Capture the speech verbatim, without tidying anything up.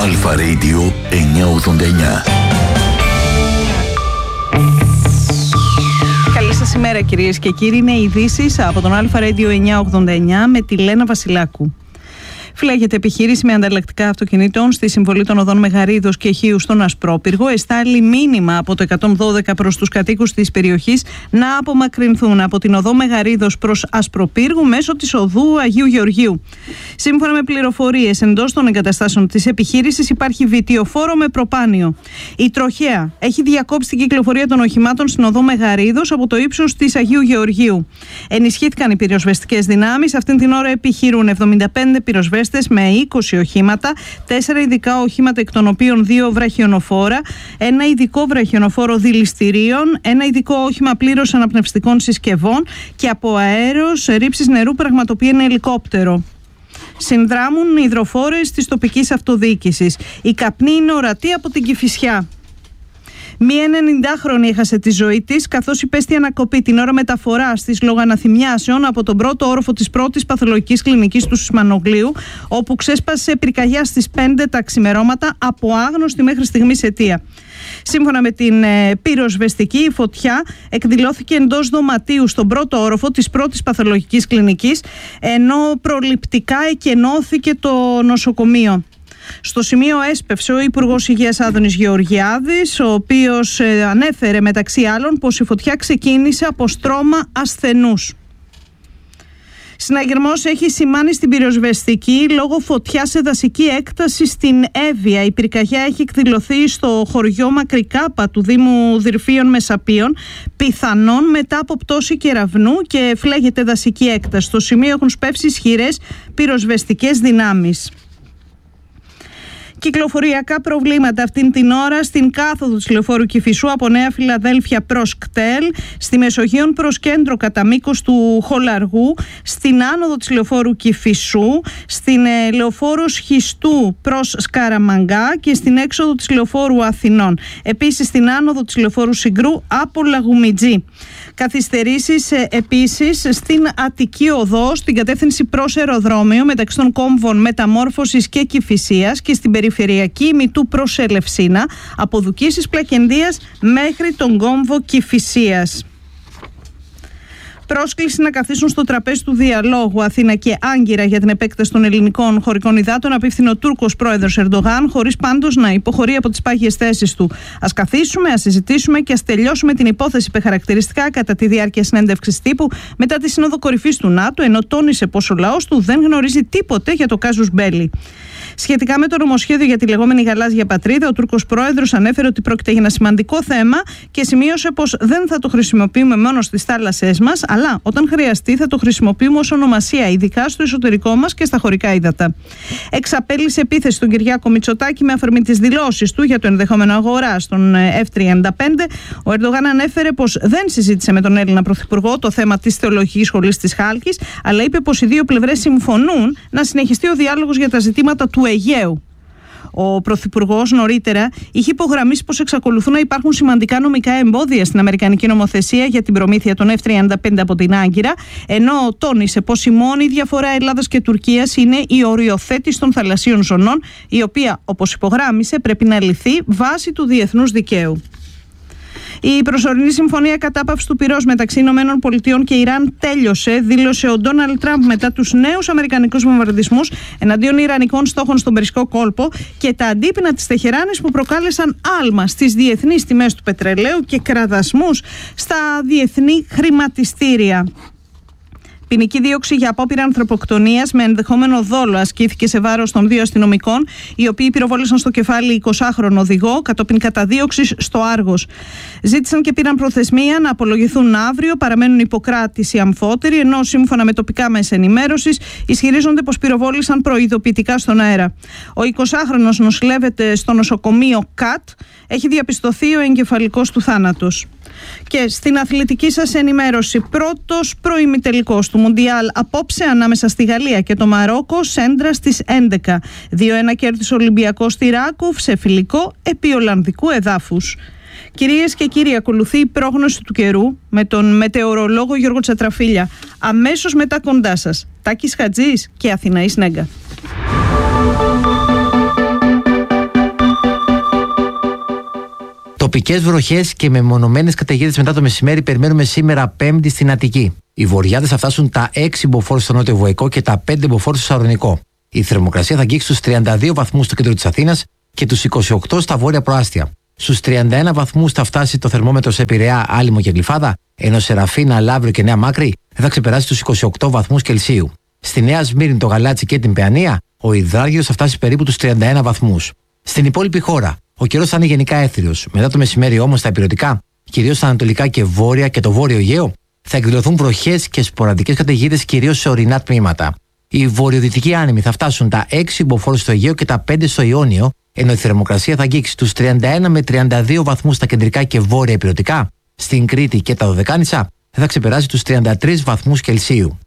Αλφα Radio εννιακόσια ογδόντα εννιά. Καλή σας ημέρα κυρίες και κύριοι. Είναι ειδήσεις από τον Αλφα Radio εννιακόσια ογδόντα εννιά με τη Λένα Βασιλάκου. Φυλάγεται επιχείρηση με ανταλλακτικά αυτοκινήτων στη συμβολή των οδών Μεγαρίδος και Χίου στον Ασπρόπυργο. Εστάλει μήνυμα από το εκατόν δώδεκα προς τους κατοίκους της περιοχής να απομακρυνθούν από την οδό Μεγαρίδος προς Ασπροπύργου μέσω της οδού Αγίου Γεωργίου. Σύμφωνα με πληροφορίες εντός των εγκαταστάσεων της επιχείρησης, υπάρχει βιτιοφόρο με προπάνιο. Η τροχέα έχει διακόψει την κυκλοφορία των οχημάτων στην οδό Μεγαρίδος από το ύψος της Αγίου Γεωργίου. Ενισχύθηκαν οι πυροσβεστικές δυνάμεις. Αυτήν την ώρα επιχειρούν εβδομήντα πέντε πυροσβέστες με είκοσι οχήματα, τέσσερα ειδικά οχήματα, εκ των οποίων δύο βραχιονοφόρα, ένα ειδικό βραχιονοφόρο δηληστηρίων, ένα ειδικό όχημα πλήρως αναπνευστικών συσκευών και από αέρος ρήψης νερού πραγματοποιεί ένα ελικόπτερο. Συνδράμουν οι υδροφόρες της τοπικής αυτοδιοίκησης. Η καπνή είναι ορατή από την Κηφισιά. Μία ενενηντάχρονη έχασε τη ζωή της καθώς υπέστη ανακοπή την ώρα μεταφοράς της λόγω αναθυμιάσεων από τον πρώτο όροφο της πρώτης παθολογικής κλινικής του Σισμανογλίου, όπου ξέσπασε πυρκαγιά στις πέντε τα ξημερώματα από άγνωστη μέχρι στιγμής αιτία. Σύμφωνα με την ε, πυροσβεστική, η φωτιά εκδηλώθηκε εντός δωματίου στον πρώτο όροφο της πρώτης παθολογικής κλινικής, ενώ προληπτικά εκενώθηκε το νοσοκομείο. Στο σημείο έσπευσε ο Υπουργός Υγείας Άδωνης Γεωργιάδης, ο οποίος ε, ανέφερε μεταξύ άλλων πως η φωτιά ξεκίνησε από στρώμα ασθενούς. Συναγερμός έχει σημάνει στην πυροσβεστική λόγω φωτιάς σε δασική έκταση στην Εύβοια. Η πυρκαγιά έχει εκδηλωθεί στο χωριό Μακρικάπα του Δήμου Δυρφίων Μεσαπίων, πιθανόν μετά από πτώση κεραυνού, και φλέγεται δασική έκταση. Στο σημείο έχουν σπεύσει ισχυρές πυροσβεστικές δυνάμεις. Κυκλοφοριακά προβλήματα αυτήν την ώρα στην κάθοδο της λεωφόρου Κηφισού από Νέα Φιλαδέλφια προς Κτέλ, στη Μεσογείων προς κέντρο κατά μήκος του Χολαργού, στην άνοδο της λεωφόρου Κηφισού, στην ε, λεωφόρο Σχιστού προς Σκαραμαγκά και στην έξοδο της λεωφόρου Αθηνών. Επίσης στην άνοδο της λεωφόρου Συγκρού από Λαγουμιτζή. Καθυστερήσεις ε, επίσης στην Αττική Οδό, στην κατεύθυνση προς αεροδρόμιο μεταξύ των κόμβων Μεταμόρφωσης και Κηφισίας, και στην περιφερειακή Μητού προς Ελευσίνα από Δουκίσης Πλακεντίας μέχρι τον κόμβο Κηφισίας. Πρόσκληση να καθίσουν στο τραπέζι του διαλόγου Αθήνα και Άγκυρα για την επέκταση των ελληνικών χωρικών υδάτων απίφθινε ο Τούρκος πρόεδρος Ερντογάν, χωρίς πάντως να υποχωρεί από τις πάγιες θέσεις του. Ας καθίσουμε, ας συζητήσουμε και ας τελειώσουμε την υπόθεση, είπε χαρακτηριστικά κατά τη διάρκεια συνέντευξης τύπου μετά τη Σύνοδο Κορυφής του ΝΑΤΟ, ενώ τόνισε πως ο λαός του δεν γνωρίζει τίποτε για το κάζους μπέλι. Σχετικά με το νομοσχέδιο για τη λεγόμενη γαλάζια πατρίδα, ο Τούρκος πρόεδρος ανέφερε ότι πρόκειται για ένα σημαντικό θέμα και σημείωσε πως δεν θα το χρησιμοποιούμε μόνο στις θάλασσές μας, αλλά όταν χρειαστεί θα το χρησιμοποιούμε ως ονομασία, ειδικά στο εσωτερικό μας και στα χωρικά ύδατα. Εξαπέλυσε επίθεση στον Κυριάκο Μητσοτάκη με αφορμή τις δηλώσεις του για το ενδεχόμενο αγορά των εφ τριάντα πέντε. Ο Ερντογάν ανέφερε πως δεν συζήτησε με τον Έλληνα Πρωθυπουργό το θέμα της Θεολογικής Σχολής της Χάλκης, αλλά είπε πως οι δύο πλευρές συμφωνούν να συνεχιστεί ο διάλογος για τα ζητήματα του Αιγαίου. Ο Πρωθυπουργός νωρίτερα είχε υπογραμμίσει πως εξακολουθούν να υπάρχουν σημαντικά νομικά εμπόδια στην αμερικανική νομοθεσία για την προμήθεια των εφ τριάντα πέντε από την Άγκυρα, ενώ τόνισε πως η μόνη διαφορά Ελλάδας και Τουρκίας είναι η οριοθέτηση των θαλασσίων ζωνών, η οποία, όπως υπογράμμισε, πρέπει να λυθεί βάσει του διεθνούς δικαίου. Η προσωρινή συμφωνία κατάπαυσης του πυρός μεταξύ Ηνωμένων Πολιτειών και Ιράν τέλειωσε, δήλωσε ο Ντόναλντ Τραμπ μετά τους νέους αμερικανικούς βομβαρδισμούς εναντίον ιρανικών στόχων στον Περσικό κόλπο και τα αντίπεινα της Τεχεράνης που προκάλεσαν άλμα στις διεθνείς τιμές του πετρελαίου και κραδασμούς στα διεθνή χρηματιστήρια. Ποινική δίωξη για απόπειρα ανθρωποκτονίας με ενδεχόμενο δόλο ασκήθηκε σε βάρος των δύο αστυνομικών, οι οποίοι πυροβόλησαν στο κεφάλι εικοσάχρονο οδηγό κατόπιν καταδίωξης στο Άργος. Ζήτησαν και πήραν προθεσμία να απολογηθούν αύριο, παραμένουν υποκράτηση αμφότεροι, ενώ σύμφωνα με τοπικά μέσα ενημέρωσης ισχυρίζονται πως πυροβόλησαν προειδοποιητικά στον αέρα. Ο εικοσάχρονος νοσηλεύεται στο νοσοκομείο ΚΑΤ, έχει διαπιστωθεί ο εγκεφαλικός του θάνατος. Και στην αθλητική σας ενημέρωση, πρώτος προημιτελικός του Μουντιάλ απόψε ανάμεσα στη Γαλλία και το Μαρόκο, σέντρα στις έντεκα. δύο ένα κέρδισε ο Ολυμπιακός στη Ράκουφ σε φιλικό επί Ολλανδικού εδάφους. Κυρίες και κύριοι, ακολουθεί η πρόγνωση του καιρού με τον μετεωρολόγο Γιώργο Τσατραφίλια. Αμέσως μετά κοντά σας, Τάκης Χατζής και Αθηναής Νέγκα. Τοπικές βροχές και μεμονωμένες καταιγίδες μετά το μεσημέρι περιμένουμε σήμερα Πέμπτη στην Αττική. Οι βορειάδες θα φτάσουν τα έξι μποφόρ στο νότιο Βοϊκό και τα πέντε μποφόρ στο Σαρονικό. Η θερμοκρασία θα αγγίξει στους τριάντα δύο βαθμούς στο κέντρο της Αθήνας και τους είκοσι οκτώ στα βόρεια προάστια. Στους τριάντα ένα βαθμούς θα φτάσει το θερμόμετρο σε Πειραιά, Άλυμο και Γλυφάδα, ενώ σε Ραφίνα, Λαύριο και Νέα Μάκρη δεν θα ξεπεράσει τους είκοσι οκτώ βαθμούς Κελσίου. Στη Νέα Σμύρνη, το Γαλάτσι και την Παιανία, ο υδράργυρος θα φτάσει περίπου τους τριάντα ένα βαθμούς. Στην υπόλοιπη χώρα, ο καιρός θα είναι γενικά έθριος. Μετά το μεσημέρι όμως στα ηπειρωτικά, κυρίως στα ανατολικά και βόρεια και το βόρειο Αιγαίο, θα εκδηλωθούν βροχές και σποραδικές καταιγίδες κυρίως σε ορεινά τμήματα. Οι βορειοδυτικοί άνεμοι θα φτάσουν τα έξι μποφόρ στο Αιγαίο και τα πέντε στο Ιόνιο, ενώ η θερμοκρασία θα αγγίξει τους τριάντα ένα με τριάντα δύο βαθμούς στα κεντρικά και βόρεια ηπειρωτικά. Στην Κρήτη και τα Δωδεκάνησα δεν θα ξεπεράσει τους τριάντα τρεις βαθμούς Κελσίου.